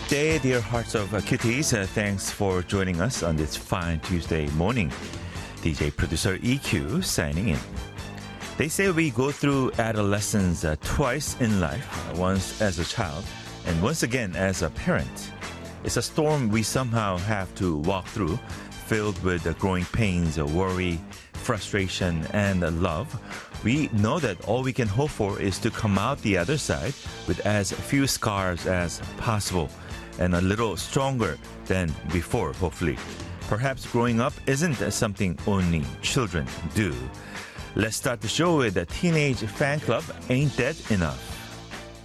Good day, dear hearts of cuties. Thanks for joining us on this fine Tuesday morning. DJ producer EQ signing in. They say we go through adolescence twice in life, once as a child and once again as a parent. It's a storm we somehow have to walk through, filled with growing pains, worry, frustration, and love. We know that all we can hope for is to come out the other side with as few scars as possible and a little stronger than before, hopefully. Perhaps growing up isn't something only children do. Let's start the show with a teenage fan club, Ain't That Enough?